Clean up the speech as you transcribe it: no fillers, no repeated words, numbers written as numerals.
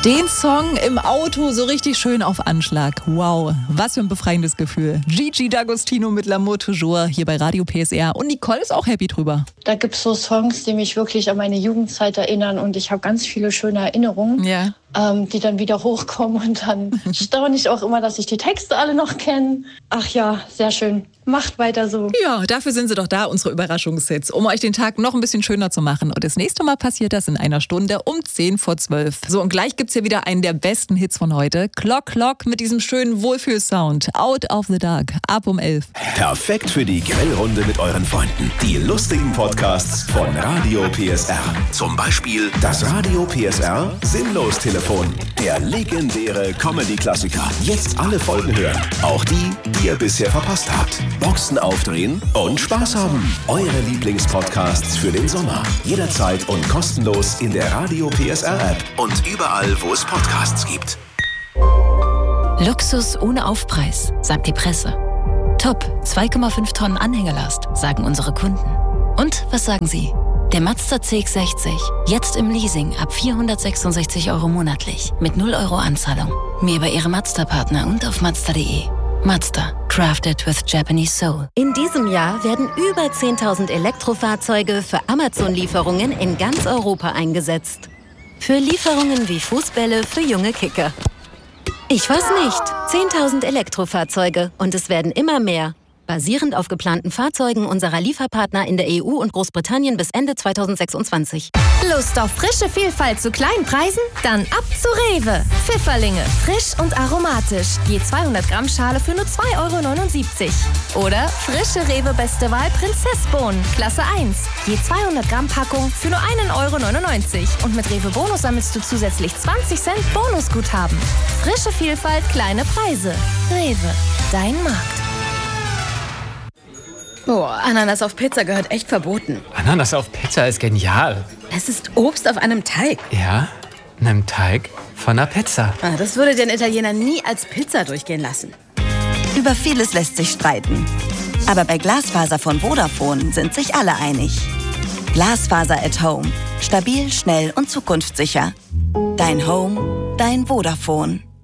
Den Song im Auto so richtig schön auf Anschlag. Wow, was für ein befreiendes Gefühl. Gigi D'Agostino mit L'amour toujours hier bei Radio PSR. Und Nicole ist auch happy drüber. Da gibt es so Songs, die mich wirklich an meine Jugendzeit erinnern. Und ich habe ganz viele schöne Erinnerungen, die dann wieder hochkommen. Und dann staune ich auch immer, dass ich die Texte alle noch kenne. Ach ja, sehr schön. Macht weiter so. Ja, dafür sind sie doch da, unsere Überraschungshits, um euch den Tag noch ein bisschen schöner zu machen. Und das nächste Mal passiert das in einer Stunde um 10:12. So, und gleich gibt's hier wieder einen der besten Hits von heute. Clock Clock mit diesem schönen Wohlfühlsound. Out of the Dark, ab um 11. Perfekt für die Grillrunde mit euren Freunden. Die lustigen Podcasts von Radio PSR. Zum Beispiel das Radio PSR Sinnlos-Telefon. Der legendäre Comedy-Klassiker. Jetzt alle Folgen hören. Auch die, die ihr bisher verpasst habt. Boxen aufdrehen und Spaß haben. Eure Lieblingspodcasts für den Sommer. Jederzeit und kostenlos in der Radio PSR App und überall, wo es Podcasts gibt. Luxus ohne Aufpreis, sagt die Presse. Top, 2,5 Tonnen Anhängelast, sagen unsere Kunden. Und was sagen Sie? Der Mazda CX-60, jetzt im Leasing ab 466 € monatlich, mit 0 € Anzahlung. Mehr bei Ihrem Mazda-Partner und auf Mazda.de. Mazda, crafted with Japanese soul. In diesem Jahr werden über 10.000 Elektrofahrzeuge für Amazon-Lieferungen in ganz Europa eingesetzt. Für Lieferungen wie Fußbälle für junge Kicker. Ich weiß nicht. 10.000 Elektrofahrzeuge und es werden immer mehr. Basierend auf geplanten Fahrzeugen unserer Lieferpartner in der EU und Großbritannien bis Ende 2026. Lust auf frische Vielfalt zu kleinen Preisen? Dann ab zu Rewe. Pfifferlinge, frisch und aromatisch. Je 200 Gramm Schale für nur 2,79 €. Oder frische Rewe Beste Wahl Prinzessbohnen, Klasse 1. Je 200 Gramm Packung für nur 1,99 €. Und mit Rewe Bonus sammelst du zusätzlich 20 Cent Bonusguthaben. Frische Vielfalt, kleine Preise. Rewe, dein Markt. Boah, Ananas auf Pizza gehört echt verboten. Ananas auf Pizza ist genial. Es ist Obst auf einem Teig. Ja, einem Teig von einer Pizza. Das würde den Italiener nie als Pizza durchgehen lassen. Über vieles lässt sich streiten. Aber bei Glasfaser von Vodafone sind sich alle einig. Glasfaser at Home. Stabil, schnell und zukunftssicher. Dein Home, dein Vodafone.